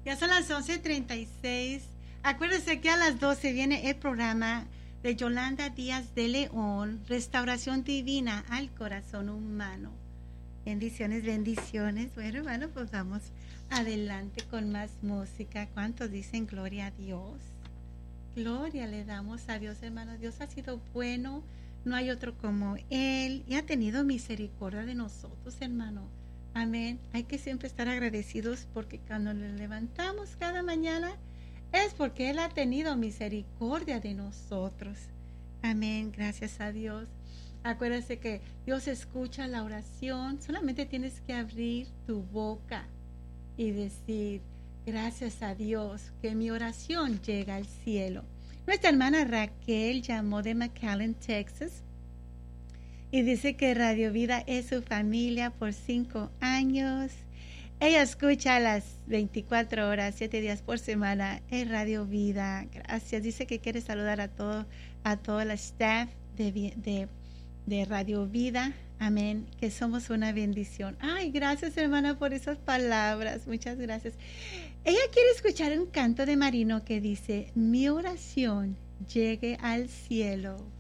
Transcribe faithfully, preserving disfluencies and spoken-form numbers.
Ya son las once treinta y seis. Acuérdense que a las doce viene el programa de Yolanda Díaz de León, Restauración Divina al Corazón Humano. Bendiciones, bendiciones. Bueno, hermano, pues vamos adelante con más música. ¿Cuántos dicen gloria a Dios? Gloria le damos a Dios, hermano. Dios ha sido bueno, no hay otro como Él y ha tenido misericordia de nosotros, hermano. Amén. Hay que siempre estar agradecidos porque cuando nos levantamos cada mañana es porque Él ha tenido misericordia de nosotros. Amén. Gracias a Dios. Acuérdate que Dios escucha la oración. Solamente tienes que abrir tu boca y decir, gracias a Dios que mi oración llega al cielo. Nuestra hermana Raquel llamó de McAllen, Texas, y dice que Radio Vida es su familia por cinco años. Ella escucha a las veinticuatro horas, siete días por semana en Radio Vida. Gracias. Dice que quiere saludar a todo, a todo el staff de, de, de Radio Vida. Amén. Que somos una bendición. Ay, gracias, hermana, por esas palabras. Muchas gracias. Ella quiere escuchar un canto de Marino que dice, mi oración llegue al cielo.